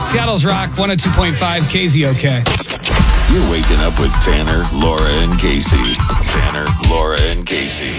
Seattle's Rock 102.5 KZOK. You're waking up with Tanner, Laura, and Casey. Tanner, Laura, and Casey.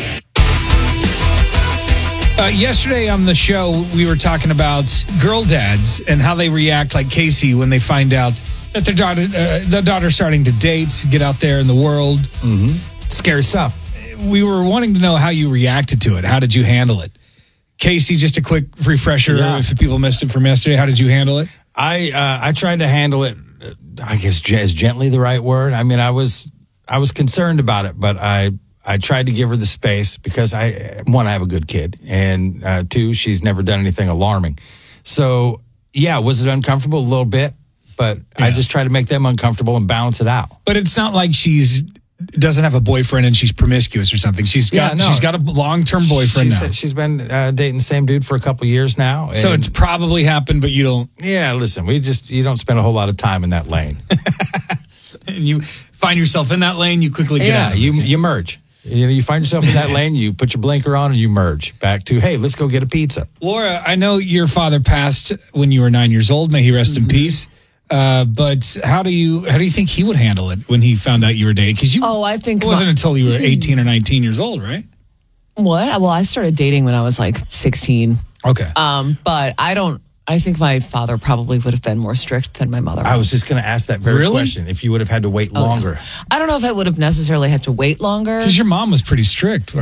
Yesterday on the show, we were talking about girl dads and how they react, like Casey, when they find out that their daughter's starting to date, get out there in the world. Mm-hmm. Scary stuff. We were wanting to know how you reacted to it. How did you handle it? Casey, just a quick refresher if people missed it from yesterday. How did you handle it? I tried to handle it, I guess, is gently the right word? I mean, I was concerned about it, but I tried to give her the space because one, I have a good kid, and two, she's never done anything alarming. So, yeah, was it uncomfortable? A little bit, but I just try to make them uncomfortable and balance it out. But it's not like she's doesn't have a boyfriend and she's promiscuous or something. She's got a long-term boyfriend now. She's been dating the same dude for a couple years now. So it's probably happened, but you don't. Yeah, listen, you don't spend a whole lot of time in that lane. And you find yourself in that lane, you quickly get out. You merge. You find yourself in that lane, you put your blinker on, and you merge back to, hey, let's go get a pizza. Laura, I know your father passed when you were 9 years old. May he rest in peace. But how do you think he would handle it when he found out you were dating? Because I think it wasn't until you were 18 or 19 years old, right? What? Well, I started dating when I was like 16. Okay. But I think my father probably would have been more strict than my mother. I was just going to ask that very question. If you would have had to wait longer. I don't know if I would have necessarily had to wait longer. Because your mom was pretty strict.